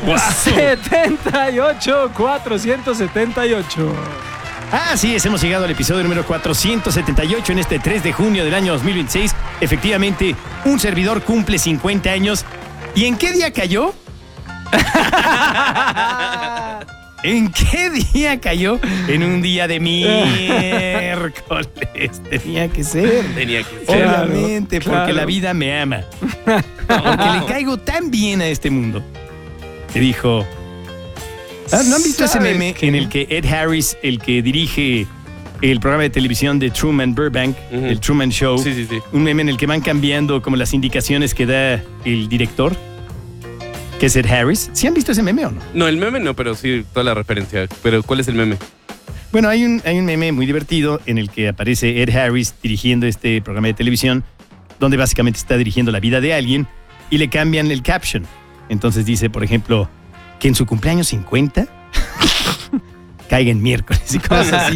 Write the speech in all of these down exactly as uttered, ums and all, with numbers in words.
Wow. setenta y ocho, cuatrocientos setenta y ocho. Así es, hemos llegado al episodio número cuatrocientos setenta y ocho en este tres de junio del año dos mil veintiséis. Efectivamente, un servidor cumple cincuenta años. ¿Y en qué día cayó? ¿En qué día cayó? En un día de miércoles. Tenía que ser. Tenía que ser. Obviamente, Claro, porque claro. la vida me ama. Porque le caigo tan bien a este mundo. Te dijo... Ah, ¿no han visto ese ¿Sabes meme qué? en el que Ed Harris, el que dirige el programa de televisión de Truman Burbank, Ujú. el Truman Show, Sí, sí, sí. un meme en el que van cambiando como las indicaciones que da el director, que es Ed Harris? ¿Sí han visto ese meme o no? No, el meme no, pero sí toda la referencia. Pero ¿cuál es el meme? Bueno, hay un, hay un meme muy divertido en el que aparece Ed Harris dirigiendo este programa de televisión, donde básicamente está dirigiendo la vida de alguien y le cambian el caption. Entonces dice, por ejemplo, que en su cumpleaños cincuenta caiga en miércoles y cosas así.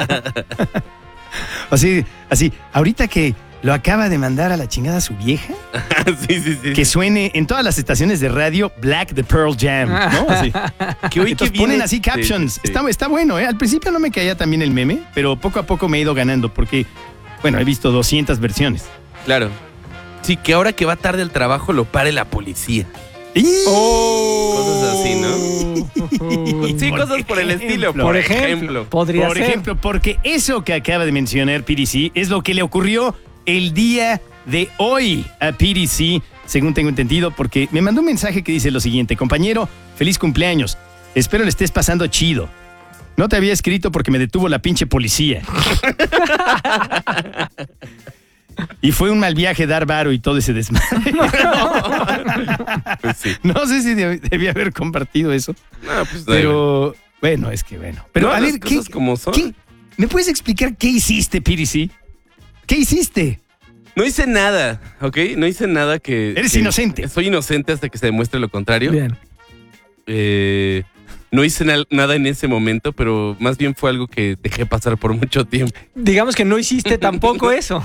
así. Así, ahorita que lo acaba de mandar a la chingada su vieja, sí, sí, sí. que suene en todas las estaciones de radio Black the Pearl Jam, ¿no? Así. Que hoy que Entonces viene- ponen así captions. Sí, sí, sí. Está, está bueno, ¿eh? Al principio no me caía también el meme, pero poco a poco me he ido ganando porque, bueno, he visto doscientas versiones. Claro. Sí, que ahora que va tarde al trabajo lo pare la policía. Cosas así, ¿no? Sí, cosas por el estilo. Por, Por ejemplo. ejemplo, podría Por ser. ejemplo, porque eso que acaba de mencionar P D C es lo que le ocurrió el día de hoy a P D C, según tengo entendido, porque me mandó un mensaje que dice lo siguiente: compañero, feliz cumpleaños. Espero le estés pasando chido. No te había escrito porque me detuvo la pinche policía. Y fue un mal viaje dar varo y todo ese desmadre. Pues sí. No sé si deb- debía haber compartido eso. No, pues Pero, bueno, es que bueno. Pero, No, a las ver, ¿qué, cosas como son. qué- ¿me puedes explicar qué hiciste, P D C? ¿Qué hiciste? No hice nada, ¿ok? No hice nada que... Eres que- inocente. Soy inocente hasta que se demuestre lo contrario. Bien. Eh, no hice na- nada en ese momento, pero más bien fue algo que dejé pasar por mucho tiempo. Digamos que no hiciste tampoco eso.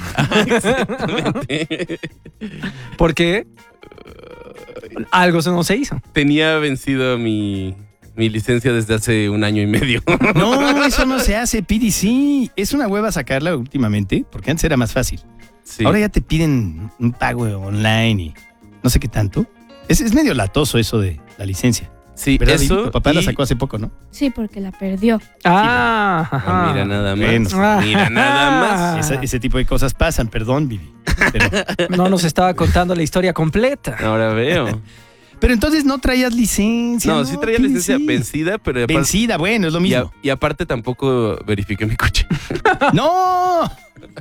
Porque algo se no se hizo. Tenía vencido mi, mi licencia desde hace un año y medio. No, eso no se hace, P D C. Es una hueva sacarla últimamente, porque antes era más fácil. Sí. Ahora ya te piden un pago online y no sé qué tanto. Es, es medio latoso eso de la licencia. Sí, ¿Verdad, Vivi? eso. Tu papá la y- sacó hace poco, ¿no? Sí, porque la perdió. Ah, Ah, ajá. mira nada más. Bueno. Mira nada más. Ah. Esa- ese tipo de cosas pasan, perdón, Vivi. Pero, No nos estaba contando la historia completa. Ahora veo. pero entonces no traías licencia. No, sí traía P D C. licencia vencida, pero aparte, Vencida, bueno, es lo y, a- mismo. y aparte tampoco verifiqué mi coche. ¡No!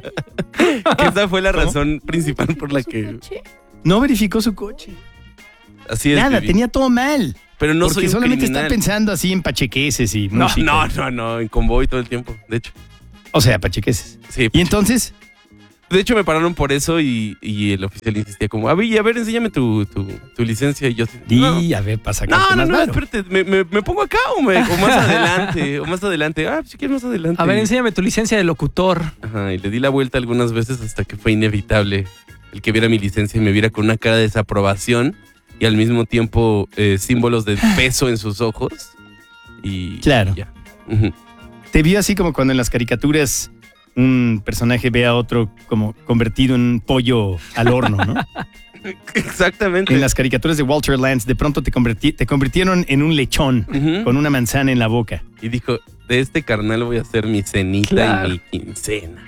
Que esa fue la ¿Cómo? razón principal por la que... Coche. No verificó su coche. Así es, Nada, Vivi. tenía todo mal. Pero no porque soy un solamente criminal. está pensando así en pachequeses y No, música. no, no, no, en convoy todo el tiempo, de hecho. O sea, pachequeses. Sí. Y entonces, De hecho, me pararon por eso y, y el oficial insistía como, a ver, a ver, enséñame tu, tu, tu licencia. Y yo así, no, di, a ver, para no, sacarte no, más no, varo. espérate, ¿me, me, me pongo acá o, me, o más adelante? O más adelante. Ah, si quieres más adelante. A ver, enséñame tu licencia de locutor. Ajá, y le di la vuelta algunas veces hasta que fue inevitable el que viera mi licencia y me viera con una cara de desaprobación y al mismo tiempo eh, símbolos de peso en sus ojos. Y Claro. ya. Ujú. Te vio así como cuando en las caricaturas un personaje ve a otro como convertido en un pollo al horno, ¿no? Exactamente. En las caricaturas de Walter Lantz, de pronto te, converti- te convirtieron en un lechón Ujú. con una manzana en la boca. Y dijo, de este carnal voy a hacer mi cenita Claro. y mi quincena.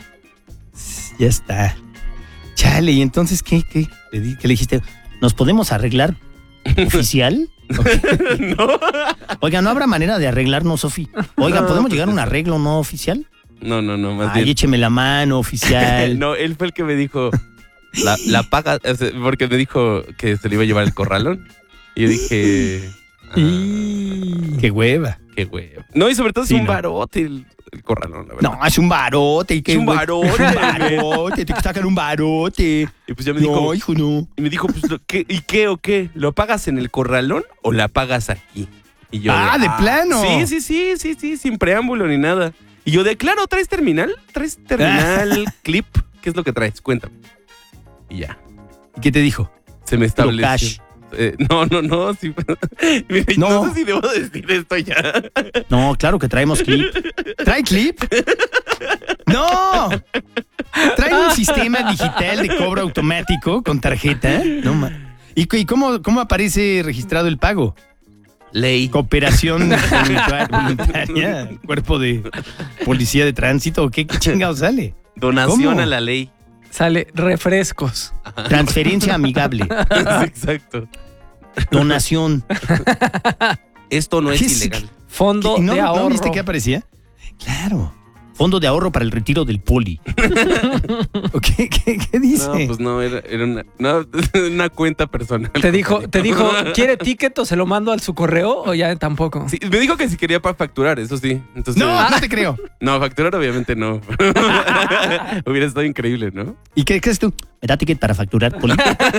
Ya está. Chale, ¿y entonces qué? ¿Qué le, di- qué le dijiste? ¿Nos podemos arreglar oficial? no. Oiga, ¿no habrá manera de arreglarnos, Sofi? Oiga, No, ¿podemos pues llegar a un eso. arreglo no oficial? No, no, no, más Ay, bien. écheme la mano, oficial. No, él fue el que me dijo, la, la paga, o sea, porque me dijo que se le iba a llevar el corralón. Y yo dije, ah, Y... Qué hueva. qué huevo. No, y sobre todo Sí, es un no. barote el, el corralón, la verdad. No, es un barote. y qué Es un hue- barote. Es un barote, te sacan un barote. Y pues ya me No, dijo, hijo, no. y me dijo, pues, lo- ¿qué, ¿y qué o qué? ¿Lo pagas en el corralón o la pagas aquí? Y yo, Ah, ¿de plano? Sí, sí, sí, sí, sí, sin preámbulo ni nada. Y yo de, claro, ¿traes terminal? ¿Traes terminal, clip? ¿Qué es lo que traes? Cuéntame. Y ya, ¿Y qué te dijo? se me Puro estableció. cash. Eh, no, no, no. Sí. no. No. no sé si debo decir esto ya. No, claro que traemos clip. ¿Trae clip? ¡No! Trae un sistema digital de cobro automático con tarjeta. No, ma- ¿Y, y cómo, cómo aparece registrado el pago? Ley. Cooperación voluntar- voluntaria, cuerpo de policía de tránsito, ¿qué, qué chingado sale? Donación ¿Cómo? a la ley. Sale refrescos. Transferencia amigable, Exacto. donación. Esto no es ¿Qué es? ilegal. Fondo ¿No, de ¿No ahorro. viste qué aparecía? Claro. Fondo de ahorro para el retiro del poli. ¿O ¿Qué, qué, qué dice? No, pues no, era, era una, no, una cuenta personal. Te dijo, te dijo, ¿quiere ticket o se lo mando a su correo o ya tampoco? Sí, me dijo que si quería para facturar, eso sí. Entonces, No, no te creo. No, facturar obviamente no. Hubiera estado increíble, ¿no? ¿Y qué crees tú? ¿Me da ticket para facturar, poli?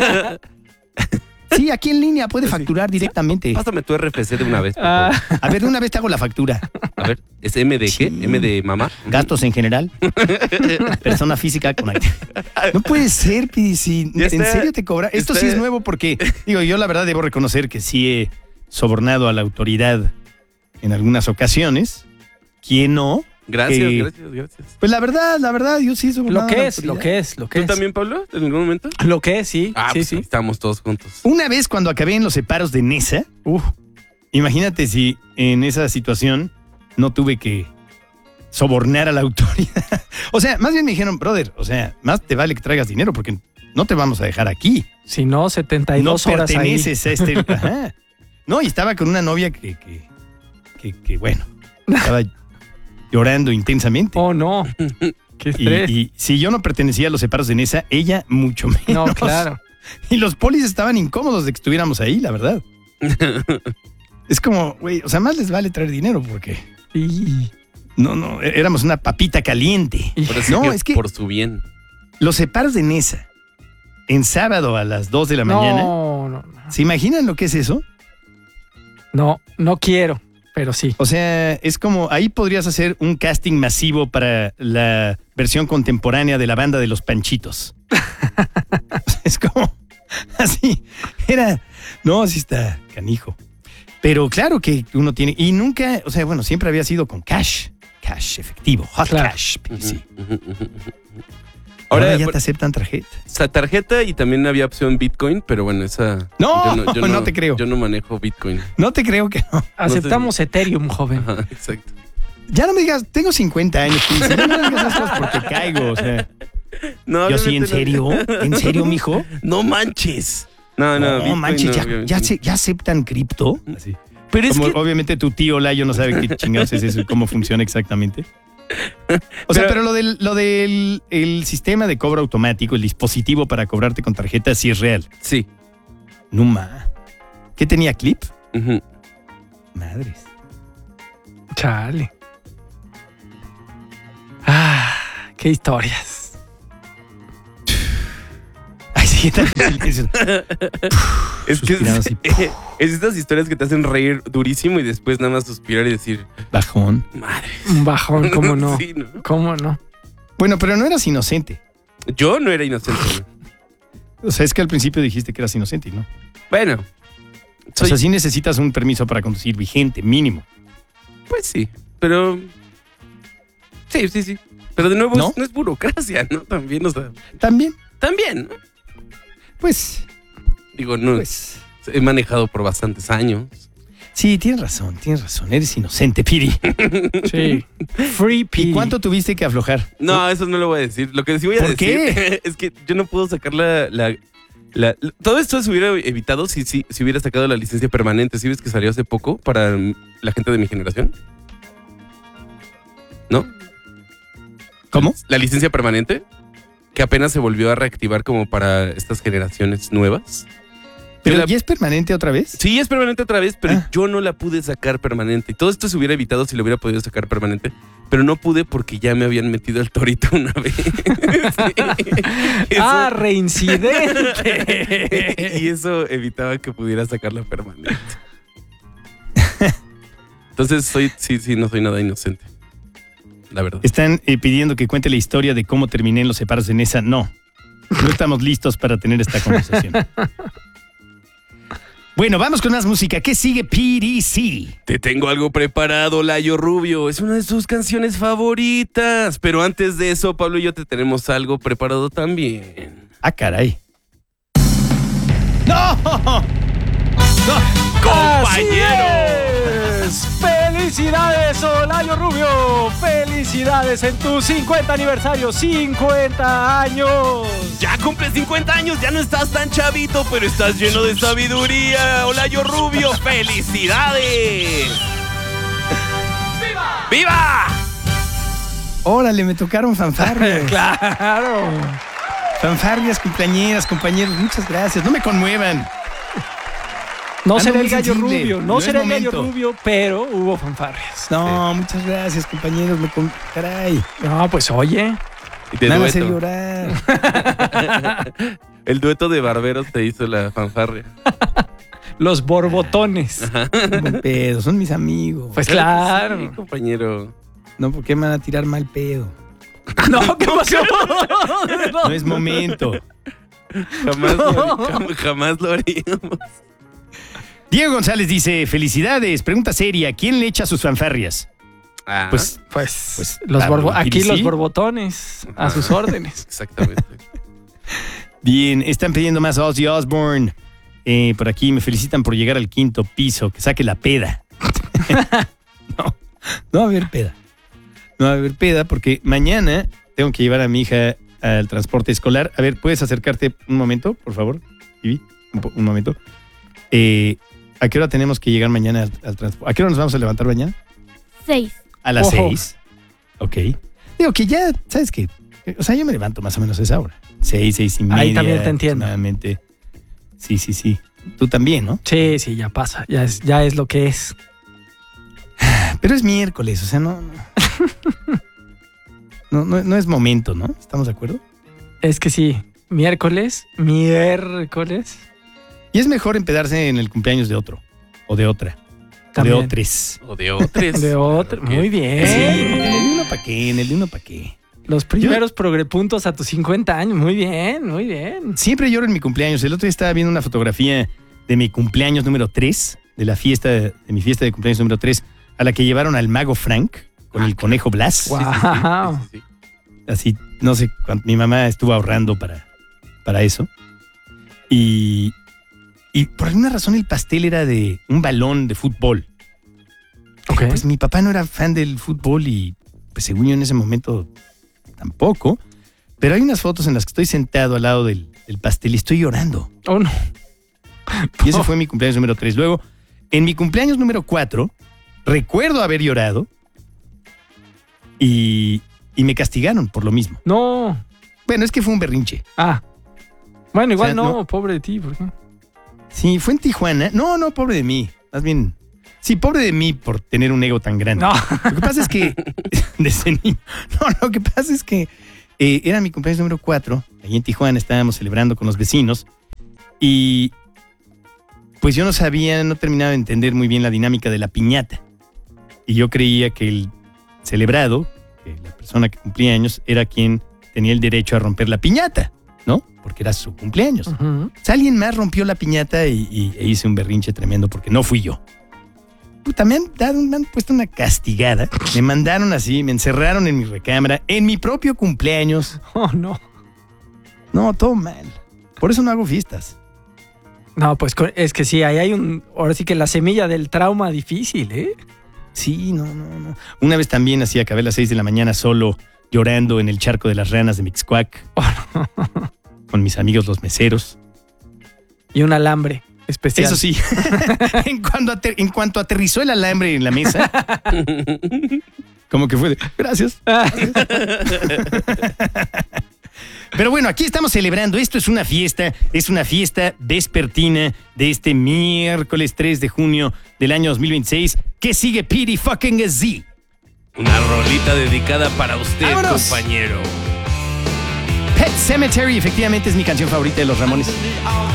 Sí, aquí en línea puede facturar directamente. Pásame tu R F C de una vez, por favor. Ah, A ver, de una vez te hago la factura. A ver, ¿es M de qué? Sí. ¿M de mamá? Gastos en general. Persona física con No puede ser, Pidi, si Ya ¿en está, serio te cobra? Esto está. sí es nuevo porque, digo, yo la verdad debo reconocer que sí he sobornado a la autoridad en algunas ocasiones. ¿Quién no? Gracias, Eh, gracias, gracias. Pues la verdad, la verdad, yo sí he sobornado lo a que la es, lo autoridad. que es, lo que ¿Tú es. también, Pablo? ¿En algún momento? Lo que es, sí. Ah, sí, pues sí. estamos todos juntos. Una vez cuando acabé en los separos de Nesa, uf, imagínate si en esa situación no tuve que sobornar a la autoridad. O sea, más bien me dijeron, brother, o sea, más te vale que traigas dinero porque no te vamos a dejar aquí. Si no, setenta y No dos horas ahí. perteneces a este... Ajá. No, y estaba con una novia que, que, que, que, bueno, estaba llorando intensamente. Oh, no. Qué Y, estrés. y si yo no pertenecía a los separos de Nesa, ella mucho menos. No, claro. Y los polis estaban incómodos de que estuviéramos ahí, la verdad. Es como, güey, o sea, más les vale traer dinero porque Y, no, no, é- éramos una papita caliente. y- Por eso No, que es que- por su bien. Los separos de Nesa en sábado a las dos de la mañana. no, no, no. ¿Se imaginan lo que es eso? No, no quiero, pero sí. O sea, es como, ahí podrías hacer un casting masivo para la versión contemporánea de la banda de los Panchitos. O sea, es como, así, era, no, así está canijo. Pero claro que uno tiene, y nunca, o sea, bueno, siempre había sido con cash, cash efectivo, hot Claro. cash, sí. Ujú, ujú, ujú, ujú. Ahora, Ahora, ya por- te aceptan tarjeta. esa tarjeta y también había opción Bitcoin, pero bueno, esa... No, yo no te creo. Yo no manejo Bitcoin. No te creo que no. Aceptamos Ethereum, joven. Ajá, exacto. Ya no me digas, tengo cincuenta años, Pris, ya no me digas esas cosas porque caigo, o sea. No, Yo sí, ¿en obviamente no. serio? ¿En serio, mijo? No manches. No, no, No, Bitcoin manches, no, ya, obviamente. ya, se- ya aceptan cripto. Así. Pero es Como que... obviamente tu tío Layo no sabe qué chingados es eso y cómo funciona exactamente. O sea, Pero- pero lo del, lo del el sistema de cobro automático, el dispositivo para cobrarte con tarjeta, sí es real. Sí. Numa. ¿Qué tenía clip? Ujú. Madres. Chale. Ah, qué historias. Ay, sí, ¿qué tal? Es que es, Suspirado así. es estas historias que te hacen reír durísimo y después nada más suspirar y decir, Bajón. madre. Un bajón, ¿cómo no? Sí, ¿no? ¿Cómo no? Bueno, pero no eras inocente. Yo no era inocente. ¿no? O sea, es que al principio dijiste que eras inocente, ¿no? Bueno, O soy, sea, sí necesitas un permiso para conducir vigente, mínimo. pues sí, pero... Sí, sí, sí. Pero de nuevo, ¿No? es- no es burocracia, ¿no? También, o sea, También, también, ¿no? pues, Digo, no, pues. he manejado por bastantes años. Sí, tienes razón, tienes razón. Eres inocente, Piri. Sí. Free P. ¿Y cuánto tuviste que aflojar? No, eso no lo voy a decir. Lo que sí voy a ¿Por decir qué? es que yo no puedo sacar la, la- la- todo esto se hubiera evitado si, si, si hubiera sacado la licencia permanente. ¿Sí ves que salió hace poco para mm, la gente de mi generación? ¿No? ¿Cómo? La licencia permanente, que apenas se volvió a reactivar como para estas generaciones nuevas. ¿Pero Yo la- ya es permanente otra vez? Sí, es permanente otra vez, pero Ah. yo no la pude sacar permanente. Y todo esto se hubiera evitado si lo hubiera podido sacar permanente, pero no pude porque ya me habían metido el torito una vez. Sí. Eso- Ah, reincidente. y eso evitaba que pudiera sacarla permanente. Entonces, soy, sí, sí, no soy nada inocente. La verdad. Están eh, pidiendo que cuente la historia de cómo terminé en los separos de Nesa. No, no estamos listos para tener esta conversación. Bueno, vamos con más música. ¿Qué sigue, P D C? Te tengo algo preparado, Layo Rubio. Es una de sus canciones favoritas. Pero antes de eso, Pablo y yo te tenemos algo preparado también. Ah, caray. ¡No! ¡No! ¡Compañero! ¡Así es! ¡Felicidades, Olayo Rubio! ¡Felicidades en tu cincuenta aniversario! ¡cincuenta años! Ya cumples cincuenta años, ya no estás tan chavito, pero estás lleno de sabiduría, Olayo Rubio. ¡Felicidades! ¡Viva! ¡Viva! Órale, me tocaron fanfarrias. ¡Claro! Fanfarrias, cumpleañeras, compañeros, muchas gracias. No me conmuevan. No Ando será el muy gallo sensible. rubio, no, No es será el gallo momento. rubio, pero hubo fanfarrias. No, muchas gracias, compañeros. Me con... Caray, No, pues oye. Y de me van a hacer dueto. llorar. El dueto de barberos te hizo la fanfarria. Los borbotones. Buen pedo, son mis amigos. Pues claro. Sí, compañero. No, ¿por qué me van a tirar mal pedo? No, ¿qué pasó? No es momento. Jamás, lo, jam- jamás lo haríamos. Diego González dice, felicidades, pregunta seria, ¿quién le echa sus fanfarrias? Ah, Pues, Pues, Pues, los Pablo, borbo- aquí P D C. los borbotones, a sus órdenes. exactamente. bien, están pidiendo más Ozzy Osbourne. Eh, por aquí me felicitan por llegar al quinto piso, que saque la peda. no, no va a haber peda. No va a haber peda porque mañana tengo que llevar a mi hija al transporte escolar. A ver, ¿puedes acercarte un momento, por favor? Ivy? Un, po- un momento. Eh, ¿A qué hora tenemos que llegar mañana al, al transporte? ¿A qué hora nos vamos a levantar mañana? Seis. A las Ojo. seis. Ok. Digo que ya, ¿sabes qué? O sea, yo me levanto más o menos a esa hora. Seis, seis y media. Ahí también te entiendo. aproximadamente. Sí, sí, sí. Tú también, ¿no? Sí, sí, ya pasa. Ya es, ya es lo que es. Pero es miércoles, o sea, no... No, no, no, no es momento, ¿no? ¿Estamos de acuerdo? Es que sí, miércoles, miércoles. Y es mejor empedarse en el cumpleaños de otro. O de otra. O También. de otres. O de otros. De otro. Muy bien. Sí, en el de uno pa' qué, en el de uno pa' qué. Los primeros progrepuntos a tus cincuenta años. Muy bien, muy bien. Siempre lloro en mi cumpleaños. El otro día estaba viendo una fotografía de mi cumpleaños número tres, de la fiesta, de mi fiesta de cumpleaños número tres, a la que llevaron al mago Frank con el conejo Blas. Wow. Sí, sí, sí. Así, no sé cuánto, mi mamá estuvo ahorrando para, para eso. Y, y por alguna razón el pastel era de un balón de fútbol. Ok. Pues mi papá no era fan del fútbol y pues según yo en ese momento tampoco. Pero hay unas fotos en las que estoy sentado al lado del, del pastel y estoy llorando. Oh, no. Y ese fue mi cumpleaños número tres. Luego, en mi cumpleaños número cuatro, recuerdo haber llorado y, y me castigaron por lo mismo. No. Bueno, es que fue un berrinche. Ah. Bueno, igual O sea, no, no. pobre de ti, ¿por qué? Sí, fue en Tijuana. No, no, pobre de mí. Más bien, sí, pobre de mí por tener un ego tan grande. No. Lo que pasa es que, desde niño, no, lo que pasa es que eh, era mi cumpleaños número cuatro. Allí en Tijuana estábamos celebrando con los vecinos y pues yo no sabía, no terminaba de entender muy bien la dinámica de la piñata. Y yo creía que el celebrado, que la persona que cumplía años, era quien tenía el derecho a romper la piñata, ¿no? Porque era su cumpleaños. Ujú. O sea, alguien más rompió la piñata y, y- e hice un berrinche tremendo porque no fui yo. Puta, me han, dado, me han puesto una castigada. Me mandaron así, me encerraron en mi recámara, en mi propio cumpleaños. Oh, no. No, todo mal. Por eso no hago fiestas. No, pues co- es que sí, ahí hay un. Ahora sí que la semilla del trauma difícil, ¿eh? Sí, no, no, no. Una vez también así acabé a las seis de la mañana solo llorando en el charco de las ranas de Mixcoac. Con mis amigos los meseros. Y un alambre especial. Eso sí, en, cuanto ater- en cuanto aterrizó el alambre en la mesa, como que fue de, gracias. Pero bueno, aquí estamos celebrando. Esto es una fiesta, es una fiesta vespertina de este miércoles tres de junio del año dos mil veintiséis. ¿Qué sigue, P D fucking Z? Una rolita dedicada para usted, ¡Vámonos! compañero. Pet Cemetery, efectivamente es mi canción favorita de los Ramones.